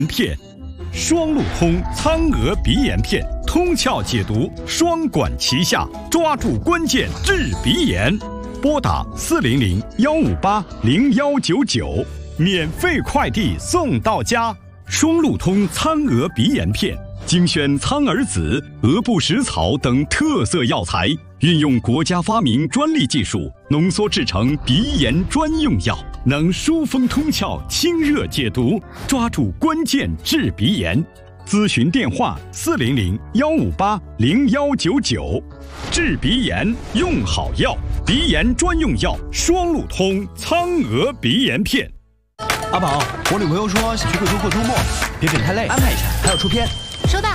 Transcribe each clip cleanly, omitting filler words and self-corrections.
片，双路通苍鹅鼻炎片，通窍解毒，双管齐下，抓住关键治鼻炎。拨打400-158-0199，免费快递送到家。双路通苍鹅鼻炎片，精选苍耳子、鹅不食草等特色药材，运用国家发明专利技术，浓缩制成鼻炎专用药，能疏风通窍、清热解毒，抓住关键治鼻炎。咨询电话400-158-0199。治鼻炎用好药，鼻炎专用药双路通苍鹅鼻炎片。 阿宝，我女朋友说想去贵州过周末，别给太累，安排一下。还要出片。 收到。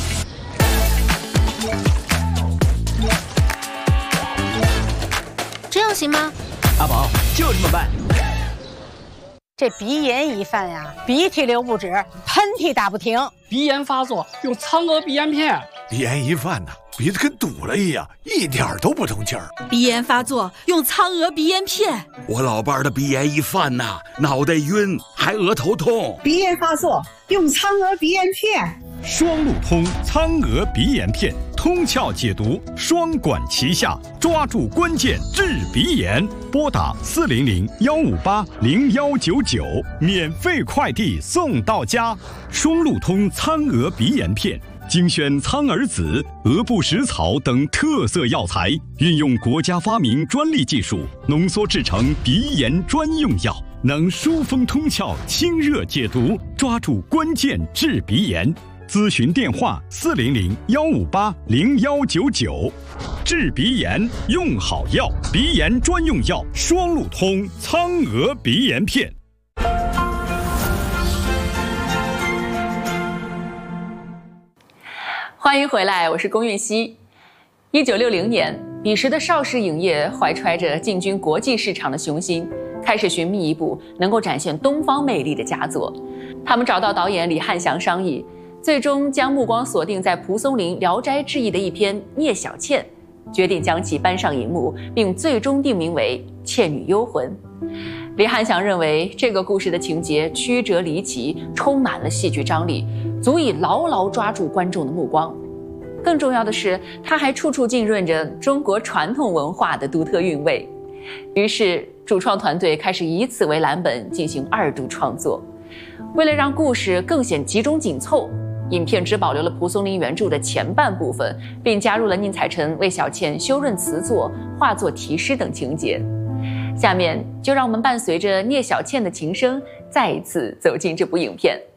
这样行吗？ 阿宝，就这么办。 这鼻炎一犯呀，鼻涕流不止，喷嚏打不停。 鼻炎发作用苍鹅鼻炎片。 鼻炎一犯呢，鼻子跟堵了一样，一点都不通气儿。 鼻炎发作用苍鹅鼻炎片。 我老伴儿的鼻炎一犯呐，脑袋晕，还额头痛。 鼻炎发作用苍鹅鼻炎片。 双路通苍鹅鼻炎片，通窍解毒，双管齐下，抓住关键治鼻炎。拨打400-158-0199，免费快递送到家。双路通苍鹅鼻炎片，精选苍耳子、鹅不食草等特色药材，运用国家发明专利技术，浓缩制成鼻炎专用药，能疏风通窍、清热解毒，抓住关键治鼻炎。咨询电话400-158-0199。治鼻炎用好药，鼻炎专用药双路通苍鹅鼻炎片。 欢迎回来，我是龚运熙。1960年，彼时的邵氏影业怀揣着进军国际市场的雄心，开始寻觅一部能够展现东方魅力的佳作。他们找到导演李翰祥商议，最终将目光锁定在蒲松龄《聊斋志异》的一篇《聂小倩》，决定将其搬上荧幕，并最终定名为《倩女幽魂》。李翰祥认为这个故事的情节曲折离奇，充满了戏剧张力，足以牢牢抓住观众的目光。更重要的是，它还处处浸润着中国传统文化的独特韵味。于是，主创团队开始以此为蓝本进行2度创作。为了让故事更显集中紧凑，影片只保留了蒲松龄原著的前半部分，并加入了宁采臣为小倩修润词作、画作题诗等情节。下面就让我们伴随着聂小倩的琴声，再一次走进这部影片。